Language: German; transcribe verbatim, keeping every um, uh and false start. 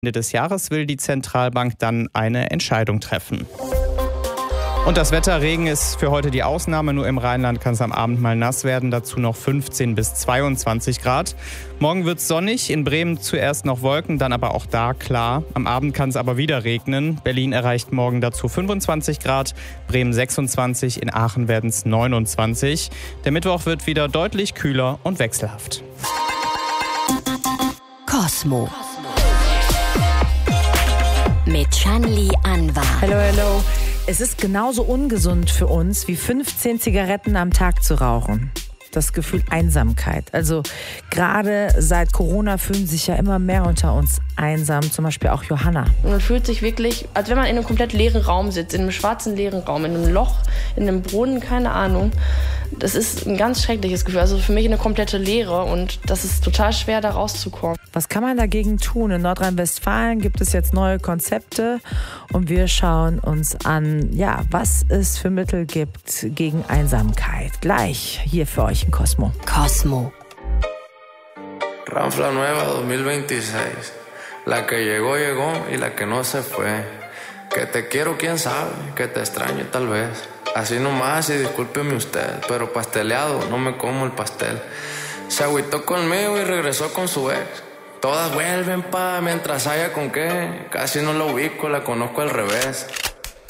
Ende des Jahres will die Zentralbank dann eine Entscheidung treffen. Und das Wetter, Regen ist für heute die Ausnahme. Nur im Rheinland kann es am Abend mal nass werden. Dazu noch fünfzehn bis zweiundzwanzig Grad. Morgen wird es sonnig. In Bremen zuerst noch Wolken, dann aber auch da klar. Am Abend kann es aber wieder regnen. Berlin erreicht morgen dazu fünfundzwanzig Grad. Bremen sechsundzwanzig. In Aachen werden es neunundzwanzig. Der Mittwoch wird wieder deutlich kühler und wechselhaft. Cosmo. Mit Shanli Anwar. Hallo, hallo. Es ist genauso ungesund für uns, wie fünfzehn Zigaretten am Tag zu rauchen. Das Gefühl Einsamkeit. Also gerade seit Corona fühlen sich ja immer mehr unter uns einsam, zum Beispiel auch Johanna. Und man fühlt sich wirklich, als wenn man in einem komplett leeren Raum sitzt, in einem schwarzen leeren Raum, in einem Loch, in einem Brunnen, keine Ahnung. Das ist ein ganz schreckliches Gefühl. Also für mich eine komplette Leere und das ist total schwer, da rauszukommen. Was kann man dagegen tun? In Nordrhein-Westfalen gibt es jetzt neue Konzepte und wir schauen uns an, ja, was es für Mittel gibt gegen Einsamkeit. Gleich hier für euch in Cosmo. Cosmo. Ranfla Nueva zwanzig veintiséis. La que llegó, llegó y la que no se fue. Que te quiero, quién sabe, que te extraño tal vez. Así nomás y discúlpeme usted, pero pasteleado no me como el pastel. Se agüitó conmigo y regresó con su ex. Todas vuelven pa' mientras haya con qué. Casi no la ubico, la conozco al revés.